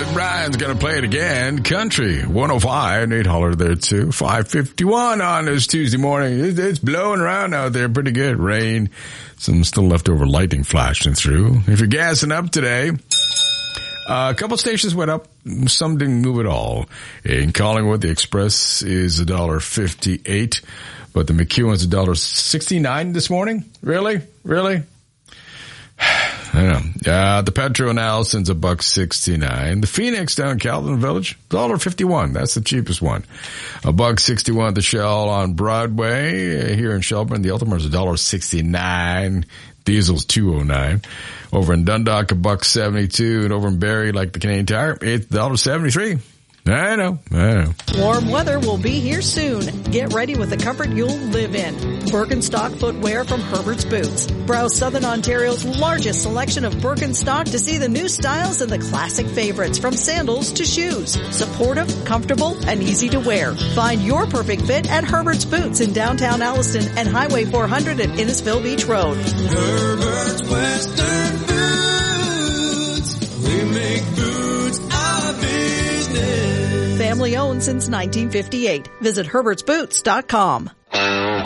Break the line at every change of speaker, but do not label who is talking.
Brian's going to play it again. Country 105. Nate Holler there too. 5:51 on this Tuesday morning. It's blowing around out there pretty good. Rain. Some still leftover lightning flashing through. If you're gassing up today, a couple stations went up. Some didn't move at all. In Collingwood, the Express is $1.58, but the McEwen's $1.69 this morning. Really? Yeah. The Petro in Allison's $1.69. The Phoenix down in Calvin Village, $1.51. That's the cheapest one. $1.61 at the Shell on Broadway. Here in Shelburne, the Ultimate's $1.69. Diesel's $2.09. Over in Dundalk, $1.72. And over in Barrie, like the Canadian Tire, it's $1.73. I know.
Warm weather will be here soon. Get ready with the comfort you'll live in. Birkenstock footwear from Herbert's Boots. Browse Southern Ontario's largest selection of Birkenstock to see the new styles and the classic favorites, from sandals to shoes. Supportive, comfortable, and easy to wear. Find your perfect fit at Herbert's Boots in downtown Alliston and Highway 400 at Innisfil Beach Road.
Herbert's Western Boots. We make boots our business.
Family owned since 1958. Visit herbertsboots.com.